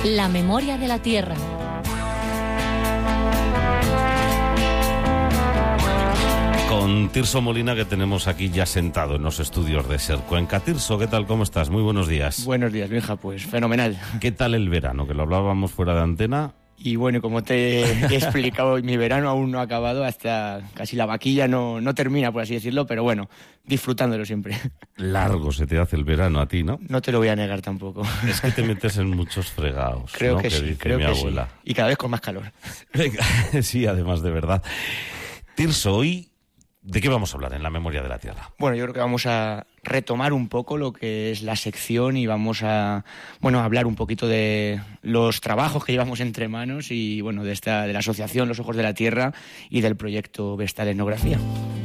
La memoria de la Tierra. Con Tirso Molina, que tenemos aquí ya sentado en los estudios de SER Cuenca. Tirso, ¿qué tal? ¿Cómo estás? Muy buenos días. Buenos días, Benja, pues fenomenal. ¿Qué tal el verano? Que lo hablábamos fuera de antena. Y bueno, como te he explicado, mi verano aún no ha acabado, hasta casi la vaquilla no termina, por así decirlo, pero bueno, disfrutándolo siempre. Largo se te hace el verano a ti, ¿no? No te lo voy a negar tampoco. Es que te metes en muchos fregados, creo ¿no? que sí, dice creo mi que abuela. Sí. Y cada vez con más calor. Venga, sí, además de verdad. Tirso, hoy, ¿de qué vamos a hablar en La memoria de la Tierra? Bueno, yo creo que vamos a retomar un poco lo que es la sección y vamos a hablar un poquito de los trabajos que llevamos entre manos y bueno, de la asociación Los Ojos de la Tierra y del proyecto Vestal Etnografía.